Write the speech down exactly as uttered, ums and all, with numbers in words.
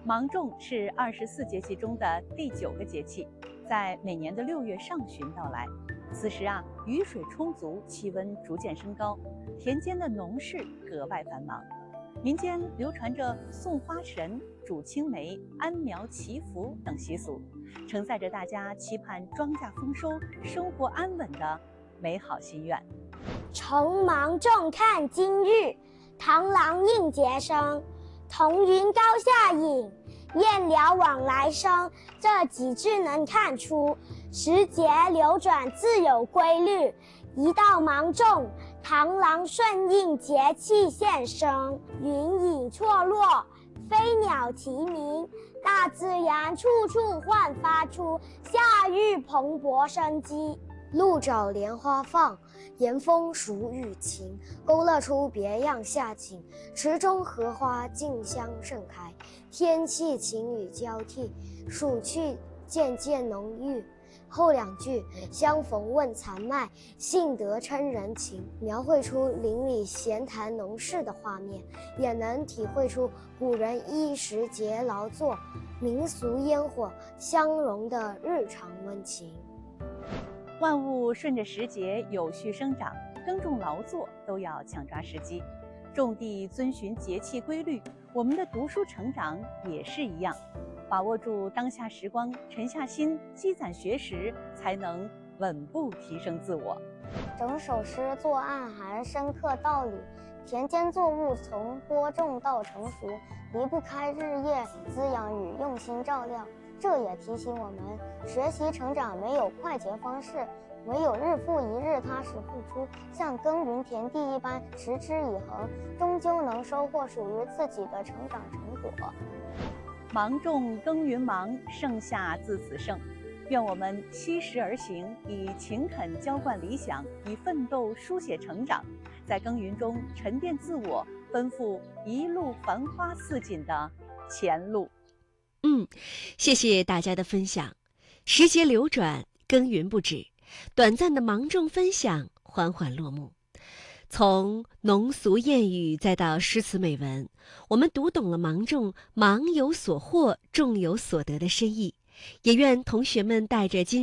芒种是二十四节气中的第九个节气，在每年的六月上旬到来。此时啊，雨水充足，气温逐渐升高，田间的农事格外繁忙。民间流传着送花神、煮青梅、安苗祈福等习俗，承载着大家期盼庄稼丰收、生活安稳的美好心愿。 乘芒种看今日，螳螂应节声。彤云高下影，燕鸟往来声。这几句能看出时节流转自有规律。一到芒种，螳螂顺应节气现身，云影错落，飞鸟啼鸣，大自然处处焕发出夏日蓬勃生机。 鹿爪莲花放，严风暑雨晴，勾勒出别样夏景。池中荷花竞相盛开，天气晴雨交替，暑气渐渐浓郁。后两句相逢问残麦，幸得称人情，描绘出邻里闲谈农事的画面，也能体会出古人衣食节劳作、民俗烟火相融的日常温情。 万物顺着时节有序生长，耕种劳作都要抢抓时机，种地遵循节气规律。我们的读书成长也是一样，把握住当下时光，沉下心积攒学识，才能稳步提升自我。 整首诗作暗含深刻道理，田间作物从播种到成熟，离不开日夜滋养与用心照料。这也提醒我们，学习成长没有快捷方式，唯有日复一日踏实付出，像耕耘田地一般持之以恒，终究能收获属于自己的成长成果。 芒种耕耘忙，盛夏自此盛。愿我们惜时而行，以勤恳浇灌理想，以奋斗书写成长，在耕耘中沉淀自我，奔赴一路繁花似锦的前路。 嗯，谢谢大家的分享。时节流转，耕耘不止，短暂的芒种分享缓缓落幕。从农俗谚语再到诗词美文，我们读懂了芒种“芒有所获，种有所得”的深意。也愿同学们带着今